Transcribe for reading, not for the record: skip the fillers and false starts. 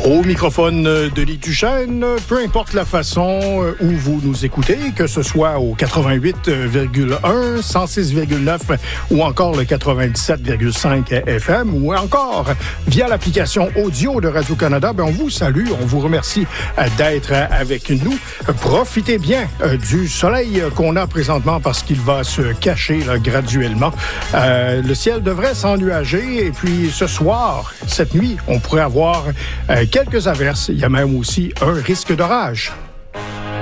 Au microphone de Lydie Duchesne, peu importe la façon où vous nous écoutez, que ce soit au 88,1, 106,9 ou encore le 97,5 FM ou encore via l'application audio de Radio-Canada, on vous salue, on vous remercie d'être avec nous. Profitez bien du soleil qu'on a présentement parce qu'il va se cacher là, graduellement. Le ciel devrait s'ennuager et puis ce soir, cette nuit, on pourrait avoir quelques averses. Il y a même aussi un risque d'orage.